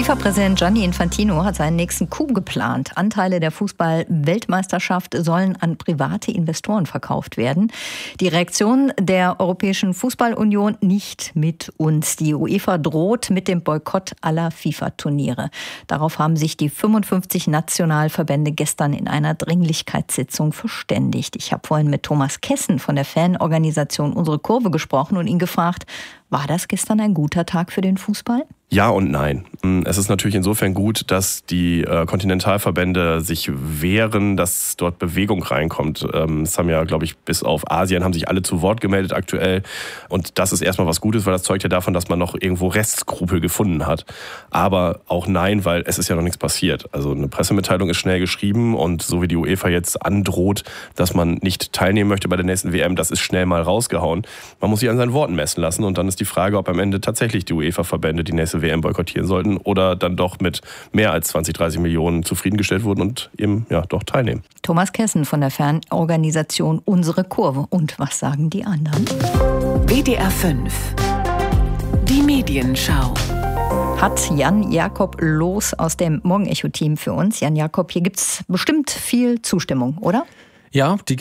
FIFA-Präsident Gianni Infantino hat seinen nächsten Coup geplant. Anteile der Fußball-Weltmeisterschaft sollen an private Investoren verkauft werden. Die Reaktion der Europäischen Fußballunion: nicht mit uns. Die UEFA droht mit dem Boykott aller FIFA-Turniere. Darauf haben sich die 55 Nationalverbände gestern in einer Dringlichkeitssitzung verständigt. Ich habe vorhin mit Thomas Kessen von der Fanorganisation Unsere Kurve gesprochen und ihn gefragt: War das gestern ein guter Tag für den Fußball? Ja und nein. Es ist natürlich insofern gut, dass die Kontinentalverbände sich wehren, dass dort Bewegung reinkommt. Es haben ja, glaube ich, bis auf Asien haben sich alle zu Wort gemeldet aktuell. Und das ist erstmal was Gutes, weil das zeugt ja davon, dass man noch irgendwo Restskrupel gefunden hat. Aber auch nein, weil es ist ja noch nichts passiert. Also eine Pressemitteilung ist schnell geschrieben und so wie die UEFA jetzt androht, dass man nicht teilnehmen möchte bei der nächsten WM, das ist schnell mal rausgehauen. Man muss sich an seinen Worten messen lassen und dann ist die Frage, ob am Ende tatsächlich die UEFA-Verbände die nächste WM boykottieren sollten oder dann doch mit mehr als 20, 30 Millionen zufriedengestellt wurden und eben ja doch teilnehmen. Thomas Kessen von der Fanorganisation Unsere Kurve. Und was sagen die anderen? WDR 5. Die Medienschau. Hat Jan Jakob Loos aus dem Morgenecho-Team für uns. Jan Jakob, hier gibt es bestimmt viel Zustimmung, oder? Ja, die